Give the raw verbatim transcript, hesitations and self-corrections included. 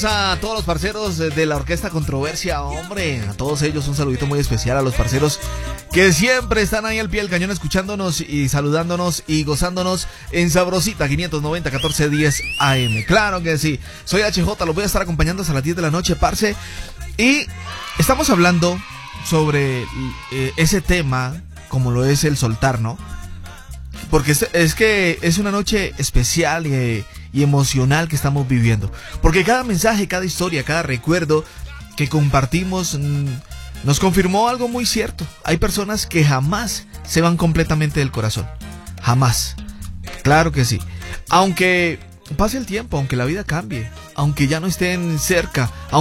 A todos los parceros de la Orquesta Controversia, hombre, a todos ellos un saludito muy especial, a los parceros que siempre están ahí al pie del cañón escuchándonos y saludándonos y gozándonos en Sabrosita quinientos noventa catorce diez A M. Claro que sí, soy H J, los voy a estar acompañando hasta las diez de la noche, parce, y estamos hablando sobre eh, ese tema, como lo es el soltar, ¿no? Porque es, es que es una noche especial y, y emocional que estamos viviendo. Porque cada mensaje, cada historia, cada recuerdo que compartimos mmm, nos confirmó algo muy cierto. Hay personas que jamás se van completamente del corazón. Jamás. Claro que sí. Aunque pase el tiempo, aunque la vida cambie, aunque ya no estén cerca,